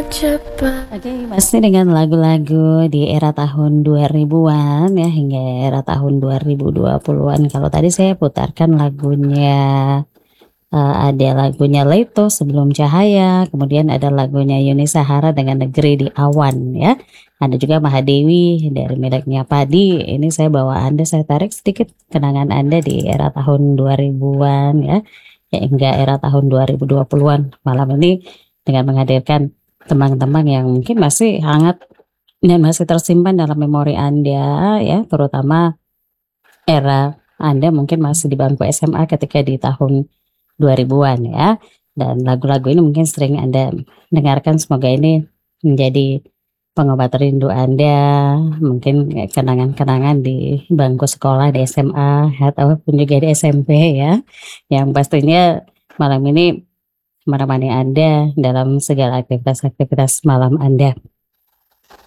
cepat. Oke, pasti dengan lagu-lagu di era tahun 2000-an ya, hingga era tahun 2020-an. Kalau tadi saya putarkan lagunya, ada lagunya Leto, Sebelum Cahaya, kemudian ada lagunya Yuni Shahara dengan Negeri di Awan ya. Ada juga Mahadewi dari miliknya Padi. Ini saya bawa Anda, saya tarik sedikit kenangan Anda di era tahun 2000-an ya, hingga era tahun 2020-an. Malam ini dengan menghadirkan tembang-tembang yang mungkin masih hangat dan masih tersimpan dalam memori Anda ya, terutama era Anda mungkin masih di bangku SMA ketika di tahun 2000-an ya. Dan lagu-lagu ini mungkin sering Anda dengarkan, semoga ini menjadi pengobat rindu Anda, mungkin kenangan-kenangan di bangku sekolah di SMA ataupun juga di SMP ya. Yang pastinya malam ini menemani Anda dalam segala aktivitas-aktivitas malam Anda.